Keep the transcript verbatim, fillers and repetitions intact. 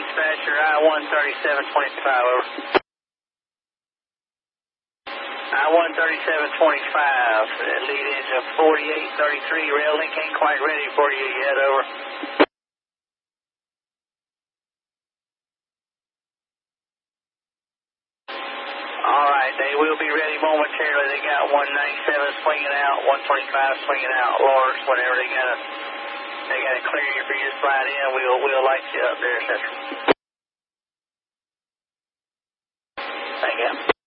dispatcher, I one thirty-seven twenty-five, over. I one thirty-seven twenty-five, lead engine forty-eight thirty-three, rail link ain't quite ready for you yet, over. Alright, they will be ready momentarily. They got one ninety-seven swinging out, one twenty-five swinging out, Lawrence, whenever they got a, they got a clear you for you to slide in, we'll, we'll light you up there, Central. Thank you.